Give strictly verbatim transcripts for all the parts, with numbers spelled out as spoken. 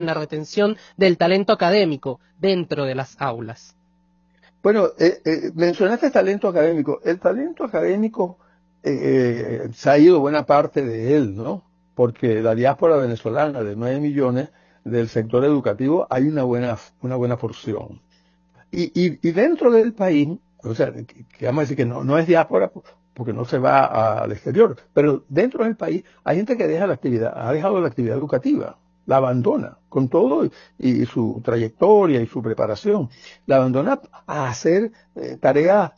la retención del talento académico dentro de las aulas? Bueno, eh, eh, mencionaste el talento académico. El talento académico eh, se ha ido buena parte de él, ¿no? Porque la diáspora venezolana de nueve millones del sector educativo hay una buena, una buena porción. Y, y, y dentro del país, o sea, que, que vamos a decir que no, no es diáspora porque no se va a, al exterior, pero dentro del país hay gente que deja la actividad, ha dejado la actividad educativa, la abandona con todo y, y su trayectoria y su preparación, la abandona a hacer eh, tareas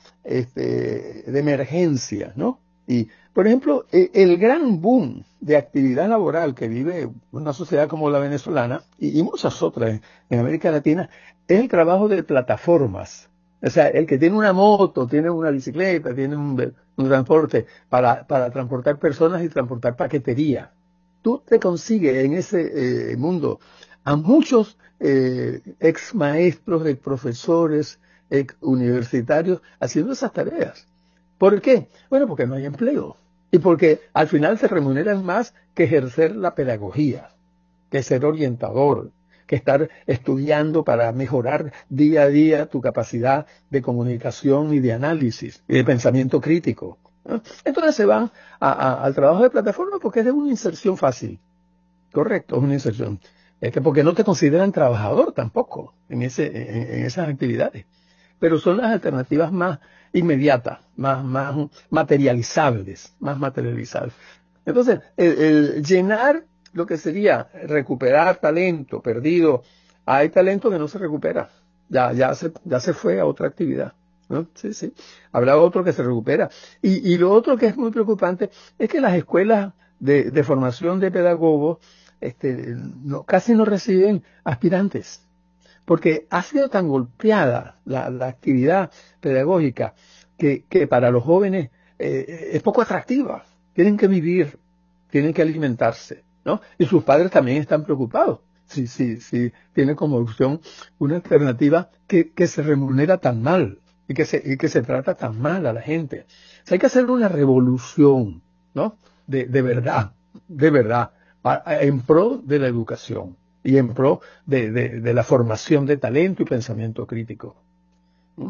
este, de emergencia, ¿no? Y, por ejemplo, eh, el gran boom de actividad laboral que vive una sociedad como la venezolana y, y muchas otras en, en América Latina es el trabajo de plataformas. O sea, el que tiene una moto, tiene una bicicleta, tiene un, un transporte para, para transportar personas y transportar paquetería. Tú te consigues en ese eh, mundo a muchos eh, ex maestros, ex profesores, ex universitarios haciendo esas tareas. ¿Por qué? Bueno, porque no hay empleo. Y porque al final se remuneran más que ejercer la pedagogía, que ser orientador, que estar estudiando para mejorar día a día tu capacidad de comunicación y de análisis y de pensamiento crítico, ¿no? Entonces se van a, a, al trabajo de plataforma porque es de una inserción fácil. Correcto, es una inserción. Es que porque no te consideran trabajador tampoco en, ese, en, en esas actividades. Pero son las alternativas más inmediatas, más, más materializables, más materializables. Entonces, el, el llenar lo que sería recuperar talento perdido, hay talento que no se recupera, ya, ya, se, ya se fue a otra actividad, ¿no? Sí, sí, habrá otro que se recupera. Y, y lo otro que es muy preocupante es que las escuelas de, de formación de pedagogos este, no, casi no reciben aspirantes, porque ha sido tan golpeada la, la actividad pedagógica que, que para los jóvenes eh, es poco atractiva. Tienen que vivir, tienen que alimentarse, ¿no? Y sus padres también están preocupados si, si, si tiene como opción una alternativa que, que se remunera tan mal y que, se, y que se trata tan mal a la gente. O sea, hay que hacer una revolución, ¿no? De, de verdad, de verdad, a, en pro de la educación y en pro de, de, de la formación de talento y pensamiento crítico. ¿Mm?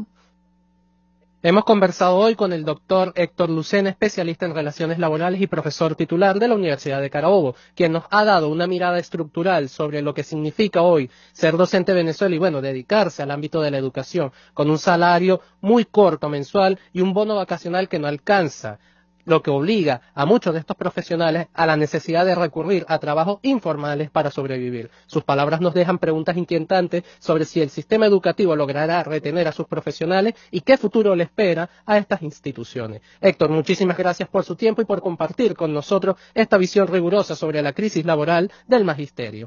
Hemos conversado hoy con el doctor Héctor Lucena, especialista en relaciones laborales y profesor titular de la Universidad de Carabobo, quien nos ha dado una mirada estructural sobre lo que significa hoy ser docente de Venezuela y, bueno, dedicarse al ámbito de la educación, con un salario muy corto mensual y un bono vacacional que no alcanza, lo que obliga a muchos de estos profesionales a la necesidad de recurrir a trabajos informales para sobrevivir. Sus palabras nos dejan preguntas inquietantes sobre si el sistema educativo logrará retener a sus profesionales y qué futuro le espera a estas instituciones. Héctor, muchísimas gracias por su tiempo y por compartir con nosotros esta visión rigurosa sobre la crisis laboral del magisterio.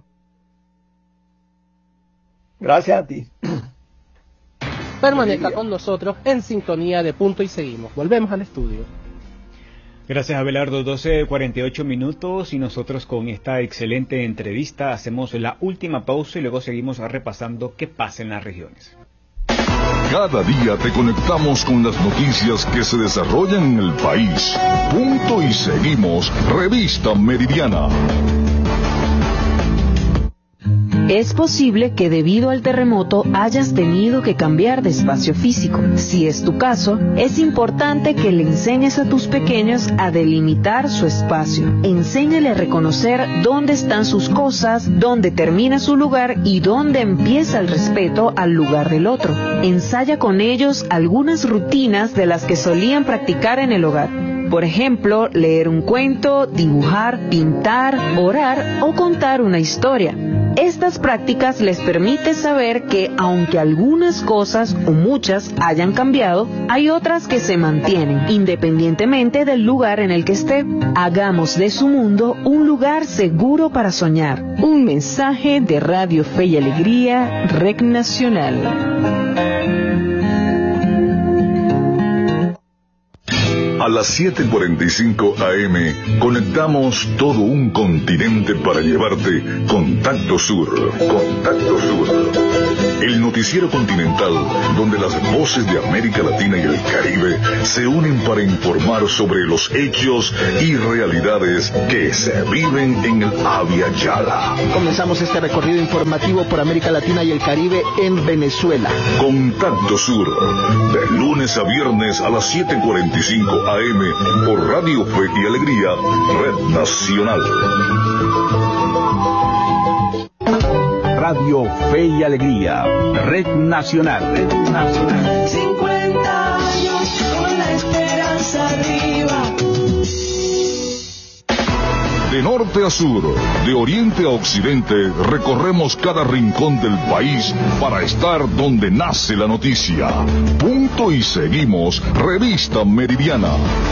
Gracias a ti. Permanezca con nosotros en sintonía de Punto y Seguimos. Volvemos al estudio. Gracias, Abelardo. doce cuarenta y ocho minutos y nosotros con esta excelente entrevista hacemos la última pausa y luego seguimos repasando qué pasa en las regiones. Cada día te conectamos con las noticias que se desarrollan en el país. Punto y Seguimos, Revista Meridiana. Es posible que debido al terremoto hayas tenido que cambiar de espacio físico. Si es tu caso, es importante que le enseñes a tus pequeños a delimitar su espacio. Enséñale a reconocer dónde están sus cosas, dónde termina su lugar y dónde empieza el respeto al lugar del otro. Ensaya con ellos algunas rutinas de las que solían practicar en el hogar. Por ejemplo, leer un cuento, dibujar, pintar, orar o contar una historia. Estas prácticas les permiten saber que aunque algunas cosas o muchas hayan cambiado, hay otras que se mantienen, independientemente del lugar en el que esté. Hagamos de su mundo un lugar seguro para soñar. Un mensaje de Radio Fe y Alegría, R E C Nacional. A las siete cuarenta y cinco A M conectamos todo un continente para llevarte Contacto Sur. Contacto Sur. el noticiero continental donde las voces de América Latina y el Caribe se unen para informar sobre los hechos y realidades que se viven en el Abya Yala. Comenzamos este recorrido informativo por América Latina y el Caribe en Venezuela. Contacto Sur, de lunes a viernes a las siete cuarenta y cinco A M por Radio Fe y Alegría, Red Nacional. Radio Fe y Alegría, Red Nacional. Red Nacional. cincuenta años con la esperanza arriba. De norte a sur, de oriente a occidente, recorremos cada rincón del país para estar donde nace la noticia. Punto y seguimos, Revista Meridiana.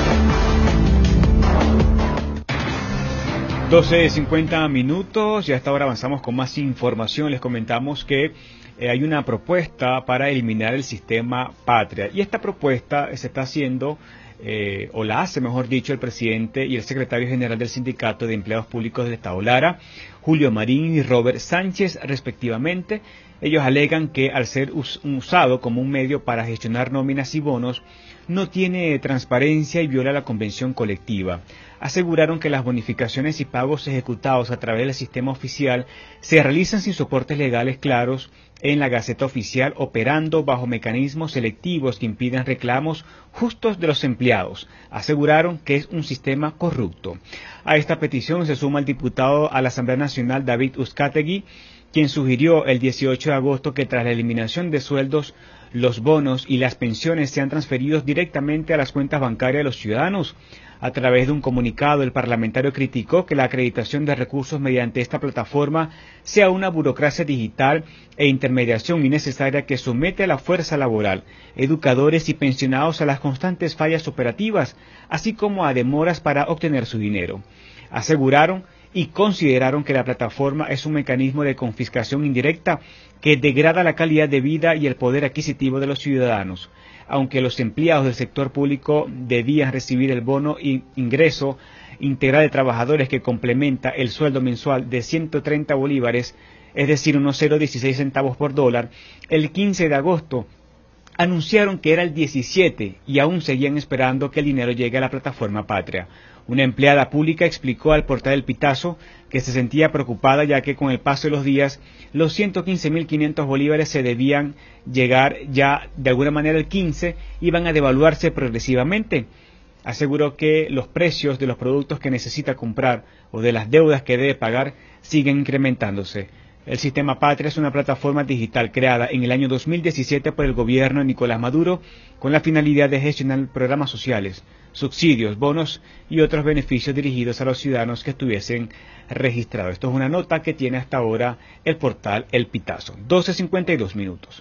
doce cincuenta minutos y hasta ahora avanzamos con más información. Les comentamos que eh, hay una propuesta para eliminar el sistema Patria y esta propuesta se está haciendo eh, o la hace mejor dicho el presidente y el secretario general del Sindicato de Empleados Públicos del Estado Lara, Julio Marín y Robert Sánchez respectivamente. Ellos alegan que al ser us usado como un medio para gestionar nóminas y bonos no tiene transparencia y viola la convención colectiva. Aseguraron que las bonificaciones y pagos ejecutados a través del sistema oficial se realizan sin soportes legales claros en la Gaceta Oficial, operando bajo mecanismos selectivos que impiden reclamos justos de los empleados. Aseguraron que es un sistema corrupto. A esta petición se suma el diputado a la Asamblea Nacional David Uzcategui, quien sugirió el dieciocho de agosto que tras la eliminación de sueldos, los bonos y las pensiones sean transferidos directamente a las cuentas bancarias de los ciudadanos. A través de un comunicado, el parlamentario criticó que la acreditación de recursos mediante esta plataforma sea una burocracia digital e intermediación innecesaria que somete a la fuerza laboral, educadores y pensionados a las constantes fallas operativas, así como a demoras para obtener su dinero. Aseguraron y consideraron que la plataforma es un mecanismo de confiscación indirecta que degrada la calidad de vida y el poder adquisitivo de los ciudadanos. Aunque los empleados del sector público debían recibir el bono y ingreso integral de trabajadores que complementa el sueldo mensual de ciento treinta bolívares, es decir, unos cero punto dieciséis centavos por dólar, el quince de agosto anunciaron que era el diecisiete y aún seguían esperando que el dinero llegue a la plataforma Patria. Una empleada pública explicó al portal El Pitazo que se sentía preocupada ya que con el paso de los días los ciento quince mil quinientos bolívares se debían llegar ya de alguna manera el quince y van a devaluarse progresivamente. Aseguró que los precios de los productos que necesita comprar o de las deudas que debe pagar siguen incrementándose. El sistema Patria es una plataforma digital creada en el año dos mil diecisiete por el gobierno de Nicolás Maduro con la finalidad de gestionar programas sociales, subsidios, bonos y otros beneficios dirigidos a los ciudadanos que estuviesen registrados. Esto es una nota que tiene hasta ahora el portal El Pitazo. doce cincuenta y dos minutos.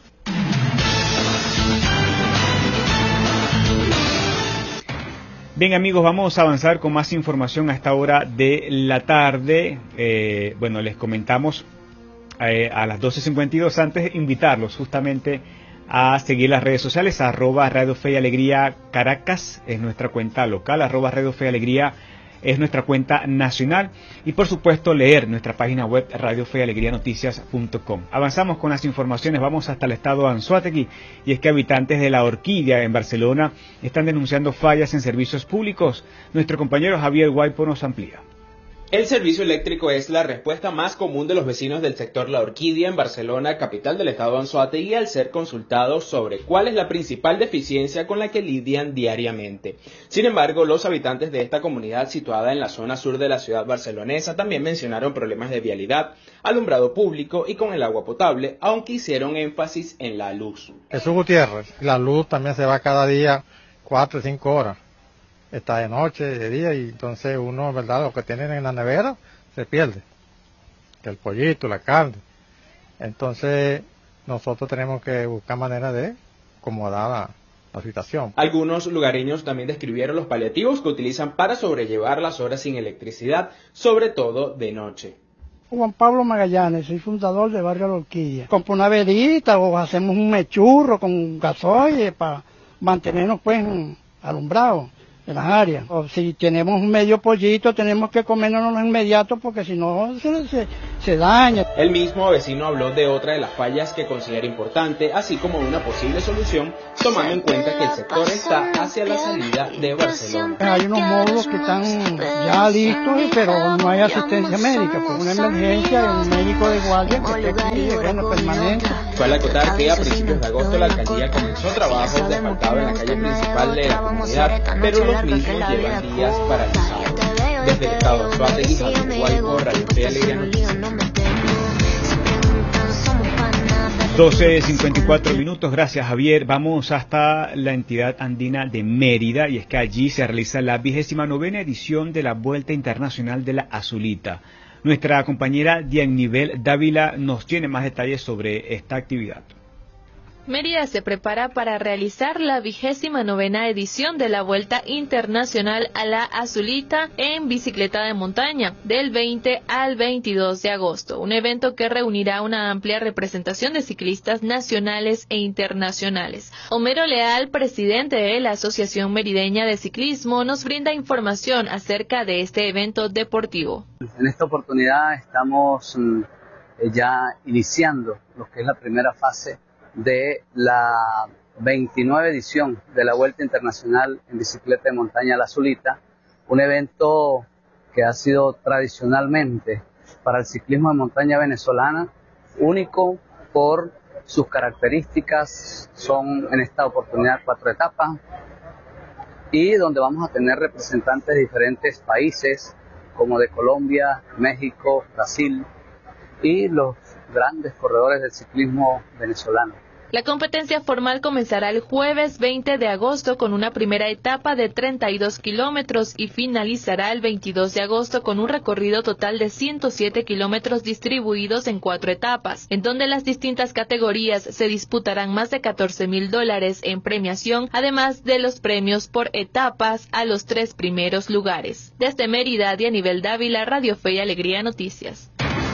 Bien amigos, vamos a avanzar con más información a esta hora de la tarde. Eh, bueno, les comentamos eh, a las doce cincuenta y dos, antes invitarlos justamente a seguir las redes sociales, arroba Radio Fe y Alegría Caracas es nuestra cuenta local, arroba Radio Fe y Alegría es nuestra cuenta nacional y por supuesto leer nuestra página web radio fe y alegría noticias punto com. Avanzamos con las informaciones, vamos hasta el estado de Anzoátegui y es que habitantes de La Orquídea en Barcelona están denunciando fallas en servicios públicos. Nuestro compañero Javier Guaypo nos amplía. El servicio eléctrico es la respuesta más común de los vecinos del sector La Orquídea en Barcelona, capital del estado de Anzoátegui, al ser consultados sobre cuál es la principal deficiencia con la que lidian diariamente. Sin embargo, los habitantes de esta comunidad situada en la zona sur de la ciudad barcelonesa también mencionaron problemas de vialidad, alumbrado público y con el agua potable, aunque hicieron énfasis en la luz. Jesús Gutiérrez, la luz también se va cada día cuatro o cinco horas. Está de noche, de día, y entonces uno, ¿verdad?, lo que tienen en la nevera se pierde, que el pollito, la carne. Entonces nosotros tenemos que buscar manera de acomodar la, la situación. Algunos lugareños también describieron los paliativos que utilizan para sobrellevar las horas sin electricidad, sobre todo de noche. Juan Pablo Magallanes, soy fundador de Barrio La Orquídea. Compro una verita o hacemos un mechurro con gasoil para mantenernos pues alumbrados en las áreas. O si tenemos un medio pollito, tenemos que comérnoslo inmediato porque si no se, se, se daña. El mismo vecino habló de otra de las fallas que considera importante, así como de una posible solución, tomando en cuenta que el sector está hacia la salida de Barcelona. Hay unos módulos que están ya listos, pero no hay asistencia médica. Por una emergencia, un médico de guardia que esté aquí, bueno, permanente. Vale acotar que a principios de agosto la alcaldía comenzó trabajos de asfaltado en la calle principal de la comunidad, pero los mismos llevan días paralizados. Desde el estado de Anzoátegui, Javier Guayco, Radio Fe y Alegría Noticias. doce cincuenta y cuatro minutos, gracias Javier. Vamos hasta la entidad andina de Mérida, y es que allí se realiza la vigésima novena edición de la Vuelta Internacional de la Azulita. Nuestra compañera Dianivel Dávila nos tiene más detalles sobre esta actividad. Mérida se prepara para realizar la vigésima novena edición de la Vuelta Internacional a la Azulita en bicicleta de montaña, del veinte al veintidós de agosto, un evento que reunirá una amplia representación de ciclistas nacionales e internacionales. Homero Leal, presidente de la Asociación Merideña de Ciclismo, nos brinda información acerca de este evento deportivo. En esta oportunidad estamos eh, ya iniciando lo que es la primera fase de la veintinueve edición de la Vuelta Internacional en Bicicleta de Montaña a la Azulita, un evento que ha sido tradicionalmente para el ciclismo de montaña venezolana único por sus características. Son en esta oportunidad cuatro etapas y donde vamos a tener representantes de diferentes países como de Colombia, México, Brasil y los grandes corredores del ciclismo venezolano. La competencia formal comenzará el jueves veinte de agosto con una primera etapa de treinta y dos kilómetros y finalizará el veintidós de agosto con un recorrido total de ciento siete kilómetros distribuidos en cuatro etapas, en donde las distintas categorías se disputarán más de catorce mil dólares en premiación, además de los premios por etapas a los tres primeros lugares. Desde Mérida, Dianivel Dávila, Radio Fe y Alegría Noticias.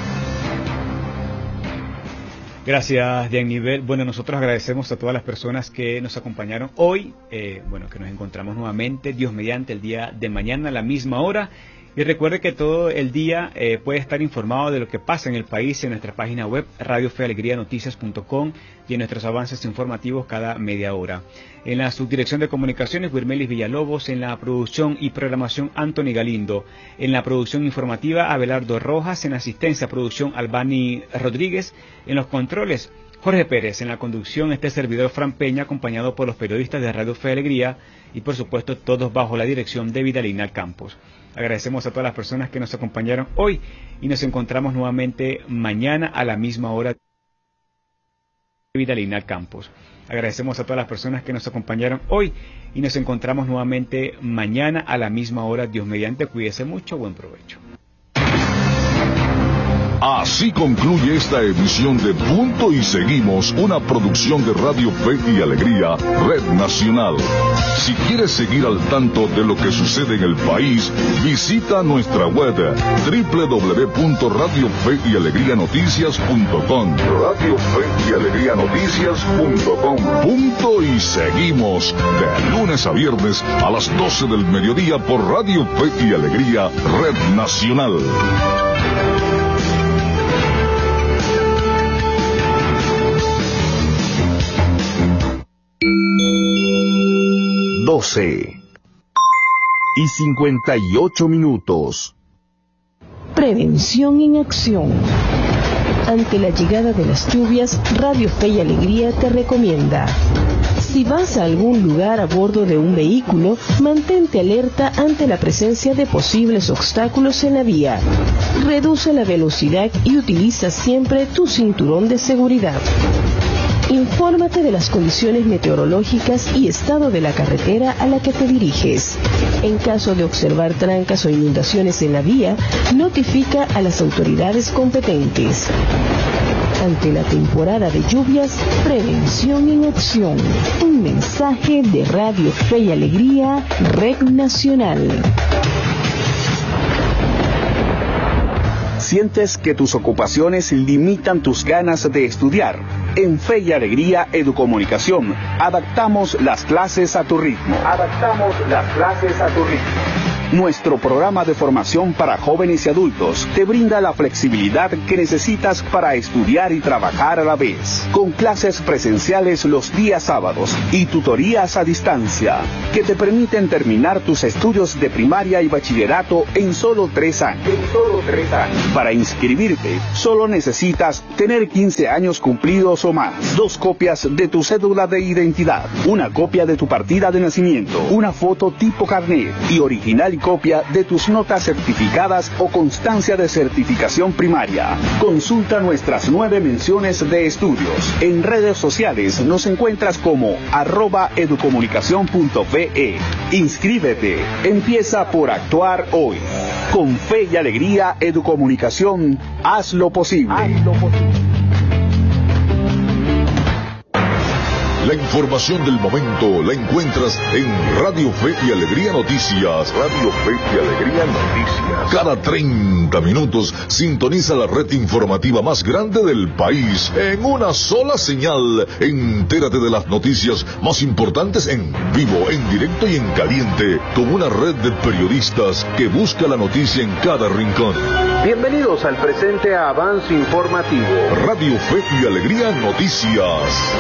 Gracias, Dianivel. Bueno, nosotros agradecemos a todas las personas que nos acompañaron hoy. Eh, bueno, que nos encontramos nuevamente, Dios mediante, el día de mañana a la misma hora. Y recuerde que todo el día eh, puede estar informado de lo que pasa en el país en nuestra página web radio fe alegría noticias punto com y en nuestros avances informativos cada media hora. En la subdirección de comunicaciones, Wirmelis Villalobos; en la producción y programación, Anthony Galindo; en la producción informativa, Abelardo Rojas; en asistencia producción, Albani Rodríguez; en los controles, Jorge Pérez; en la conducción, este servidor Fran Peña, acompañado por los periodistas de Radio Fe y Alegría, y por supuesto todos bajo la dirección de Vidalina Campos. Agradecemos a todas las personas que nos acompañaron hoy y nos encontramos nuevamente mañana a la misma hora. Vidalina Campos. Agradecemos a todas las personas que nos acompañaron hoy y nos encontramos nuevamente mañana a la misma hora. Dios mediante, cuídese mucho, buen provecho. Así concluye esta emisión de Punto y Seguimos, una producción de Radio Fe y Alegría, Red Nacional. Si quieres seguir al tanto de lo que sucede en el país, visita nuestra web doble u doble u doble u punto radio fe y alegría noticias punto com. Radio Fe y Alegría Noticias punto com. Punto y Seguimos, de lunes a viernes a las doce del mediodía por Radio Fe y Alegría, Red Nacional. doce y cincuenta y ocho minutos. Prevención en acción. Ante la llegada de las lluvias, Radio Fe y Alegría te recomienda: si vas a algún lugar a bordo de un vehículo, mantente alerta ante la presencia de posibles obstáculos en la vía. Reduce la velocidad y utiliza siempre tu cinturón de seguridad. Infórmate de las condiciones meteorológicas y estado de la carretera a la que te diriges. En caso de observar trancas o inundaciones en la vía, notifica a las autoridades competentes. Ante la temporada de lluvias, prevención en acción. Un mensaje de Radio Fe y Alegría, Red Nacional. ¿Sientes que tus ocupaciones limitan tus ganas de estudiar? En Fe y Alegría Educomunicación, adaptamos las clases a tu ritmo. Adaptamos las clases a tu ritmo. Nuestro programa de formación para jóvenes y adultos te brinda la flexibilidad que necesitas para estudiar y trabajar a la vez, con clases presenciales los días sábados y tutorías a distancia, que te permiten terminar tus estudios de primaria y bachillerato en solo tres años. En solo tres años. Para inscribirte, solo necesitas tener quince años cumplidos o más, dos copias de tu cédula de identidad, una copia de tu partida de nacimiento, una foto tipo carnet y original y copia de tus notas certificadas o constancia de certificación primaria. Consulta nuestras nueve menciones de estudios. En redes sociales nos encuentras como arroba educomunicación punto be. Inscríbete. Empieza por actuar hoy. Con fe y alegría, Educomunicación, haz lo posible. Haz lo posible. La información del momento la encuentras en Radio Fe y Alegría Noticias. Radio Fe y Alegría Noticias. Cada treinta minutos sintoniza la red informativa más grande del país en una sola señal. Entérate de las noticias más importantes en vivo, en directo y en caliente, con una red de periodistas que busca la noticia en cada rincón. Bienvenidos al presente avance informativo. Radio Fe y Alegría Noticias.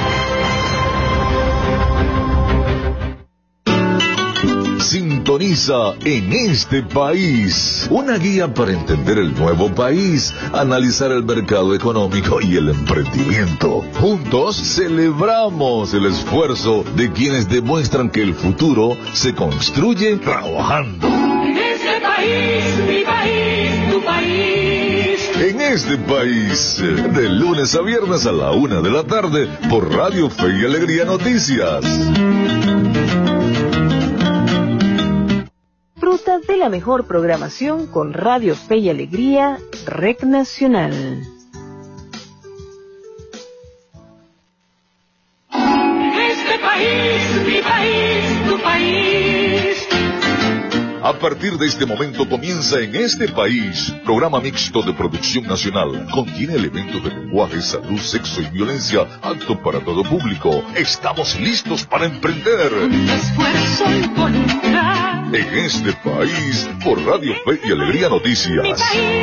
Sintoniza En Este País, una guía para entender el nuevo país, analizar el mercado económico y el emprendimiento. Juntos celebramos el esfuerzo de quienes demuestran que el futuro se construye trabajando. En este país, mi país, tu país. En Este País, de lunes a viernes a la una de la tarde, por Radio Fe y Alegría Noticias. Disfruta de la mejor programación con Radio Fe y Alegría, Rec Nacional. Este país, mi país, tu país. A partir de este momento comienza En Este País, programa mixto de producción nacional. Contiene elementos de lenguaje, salud, sexo y violencia, apto para todo público. Estamos listos para emprender. Con esfuerzo y voluntad. En Este País, por Radio Fe y Alegría Noticias.